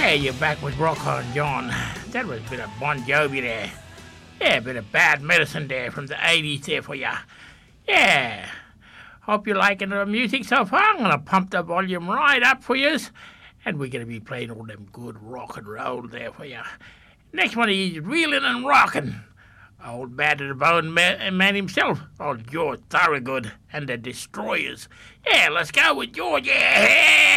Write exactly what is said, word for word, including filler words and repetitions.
Yeah, you're back with Rock On John. That was a bit of Bon Jovi there. Yeah, a bit of Bad Medicine there from the eighties there for ya. Yeah. Hope you're liking the music so far. I'm going to pump the volume right up for yous. And we're going to be playing all them good rock and roll there for ya. Next one is Reelin' and Rockin'. Old Bad to the Bone man, man himself, old George Thorogood and the Destroyers. Yeah, let's go with George. Yeah!